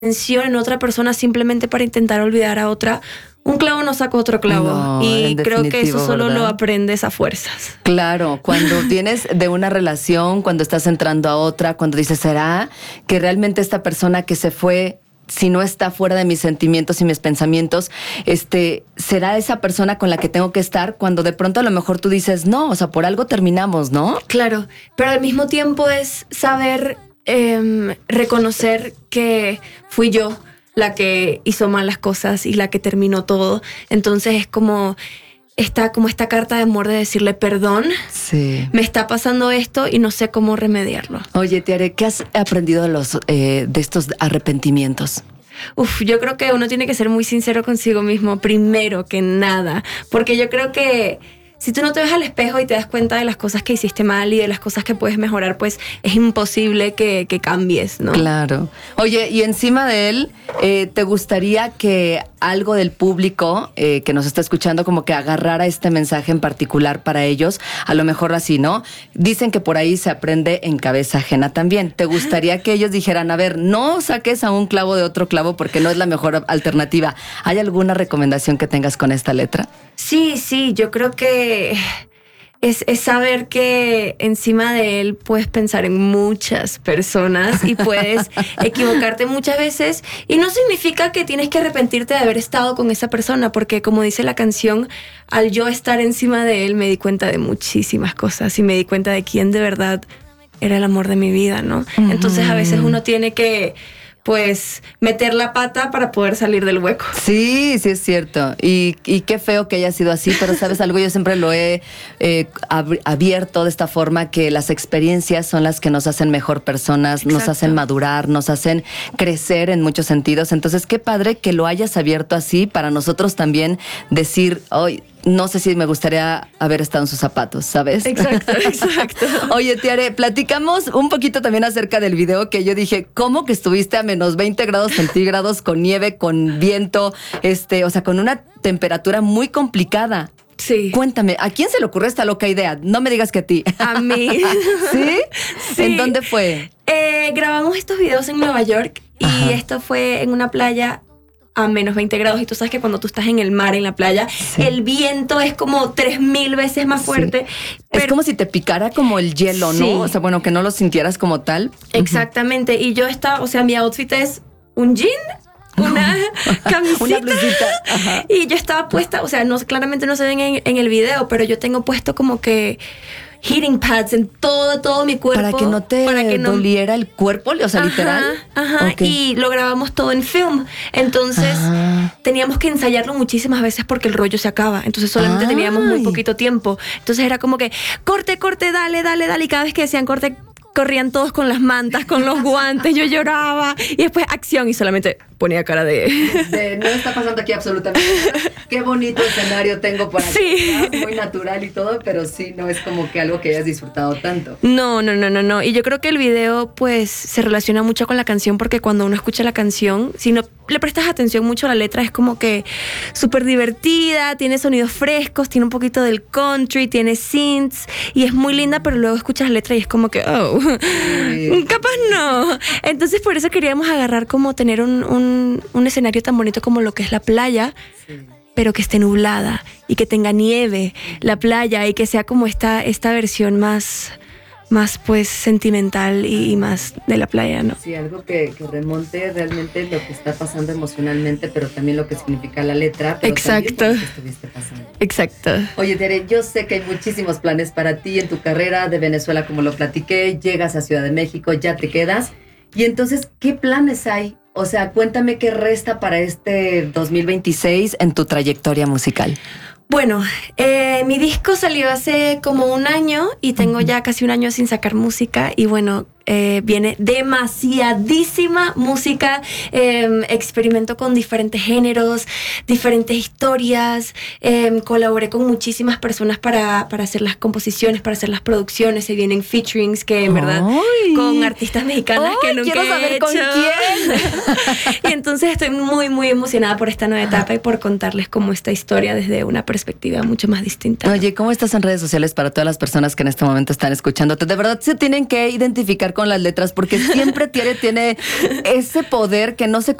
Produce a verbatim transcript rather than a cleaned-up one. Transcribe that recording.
atención en otra persona simplemente para intentar olvidar a otra, un clavo no saca otro clavo. No, y creo que eso solo ¿verdad? Lo aprendes a fuerzas. Claro, cuando vienes de una relación, cuando estás entrando a otra, cuando dices, ¿será que realmente esta persona que se fue, si no está fuera de mis sentimientos y mis pensamientos, este, será esa persona con la que tengo que estar? Cuando de pronto a lo mejor tú dices, no, o sea, por algo terminamos, ¿no? Claro, pero al mismo tiempo es saber eh, reconocer que fui yo la que hizo mal las cosas y la que terminó todo. Entonces es como esta, como esta carta de amor de decirle perdón. Sí. Me está pasando esto y no sé cómo remediarlo. Oye, Tiare, ¿qué has aprendido de, los, eh, de estos arrepentimientos? Uf, yo creo que uno tiene que ser muy sincero consigo mismo, primero que nada. Porque yo creo que si tú no te ves al espejo y te das cuenta de las cosas que hiciste mal y de las cosas que puedes mejorar, pues es imposible que, que cambies, ¿no? Claro. Oye, y encima de él, eh, ¿te gustaría que algo del público eh, que nos está escuchando como que agarrara este mensaje en particular para ellos? A lo mejor así, ¿no? Dicen que por ahí se aprende en cabeza ajena también. ¿Te gustaría que ellos dijeran, a ver, no saques a un clavo de otro clavo porque no es la mejor alternativa? ¿Hay alguna recomendación que tengas con esta letra? Sí, sí, yo creo que es, es saber que encima de él puedes pensar en muchas personas y puedes equivocarte muchas veces, y no significa que tienes que arrepentirte de haber estado con esa persona, porque como dice la canción, al yo estar encima de él me di cuenta de muchísimas cosas y me di cuenta de quién de verdad era el amor de mi vida, ¿no? Uh-huh. Entonces a veces uno tiene que pues meter la pata para poder salir del hueco. Sí, sí es cierto. Y, y qué feo que haya sido así, pero ¿sabes algo? Yo siempre lo he eh, ab- abierto de esta forma, que las experiencias son las que nos hacen mejor personas, Exacto. Nos hacen madurar, nos hacen crecer en muchos sentidos. Entonces, qué padre que lo hayas abierto así para nosotros también decir, hoy no sé si me gustaría haber estado en sus zapatos, ¿sabes? Exacto, exacto. Oye, Tiare, platicamos un poquito también acerca del video, que yo dije, ¿cómo que estuviste a menos veinte grados centígrados, con nieve, con viento, este, o sea, con una temperatura muy complicada? Sí. Cuéntame, ¿a quién se le ocurrió esta loca idea? No me digas que a ti. A mí. ¿Sí? Sí. ¿En dónde fue? Eh, grabamos estos videos en Nueva York. Ajá. Y esto fue en una playa a menos veinte grados, y tú sabes que cuando tú estás en el mar, en la playa, sí. El viento es como tres mil veces más fuerte. Sí. Pero es como si te picara como el hielo, sí. ¿no? O sea, bueno, que no lo sintieras como tal. Exactamente. Uh-huh. Y yo estaba, o sea, mi outfit es un jean, una camisita, una blusita. Ajá. Y yo estaba puesta, o sea, no, claramente no se ven en, en el video, pero yo tengo puesto como que heating pads en todo, todo mi cuerpo. Para que no te para que no... doliera el cuerpo, o sea, ajá, literal. Ajá, okay. Y lo grabamos todo en film. Entonces, ajá. Teníamos que ensayarlo muchísimas veces porque el rollo se acaba. Entonces, solamente Ay. Teníamos muy poquito tiempo. Entonces, era como que, corte, corte, dale, dale, dale. Y cada vez que decían corte, corrían todos con las mantas, con los guantes. Yo lloraba. Y después, acción. Y solamente ponía cara de... de no está pasando aquí absolutamente nada. Qué bonito escenario tengo por aquí. Sí. Muy natural y todo, pero sí, no es como que algo que hayas disfrutado tanto. No, no, no, no, no. Y yo creo que el video, pues, se relaciona mucho con la canción, porque cuando uno escucha la canción, si no le prestas atención mucho a la letra, es como que súper divertida, tiene sonidos frescos, tiene un poquito del country, tiene synths, y es muy linda, pero luego escuchas la letra y es como que, oh, sí. Capaz no. Entonces, por eso queríamos agarrar como tener un, un un escenario tan bonito como lo que es la playa, sí. Pero que esté nublada y que tenga nieve la playa, y que sea como esta, esta versión más, más pues sentimental y, y más de la playa, ¿no? Sí, algo que, que remonte realmente lo que está pasando emocionalmente, pero también lo que significa la letra, pero Exacto. También lo que estuviste pasando. Exacto. Oye, Tere, yo sé que hay muchísimos planes para ti en tu carrera de Venezuela, como lo platiqué, llegas a Ciudad de México, ya te quedas, y entonces, ¿qué planes hay? O sea, cuéntame qué resta para este dos mil veintiséis en tu trayectoria musical. Bueno, eh, mi disco salió hace como un año y tengo uh-huh. ya casi un año sin sacar música, y bueno, eh, viene demasiadísima música. Eh, experimento con diferentes géneros, diferentes historias. Eh, colaboré con muchísimas personas para, para hacer las composiciones, para hacer las producciones. Se vienen featurings que en verdad ¡Ay! Con artistas mexicanas ¡Ay! que nunca Quiero he saber hecho. con quién. Y entonces estoy muy, muy emocionada por esta nueva etapa y por contarles como esta historia desde una perspectiva mucho más distinta. Oye, ¿cómo estás en redes sociales para todas las personas que en este momento están escuchándote? De verdad se tienen que identificar con las letras porque siempre tiene, tiene ese poder que no se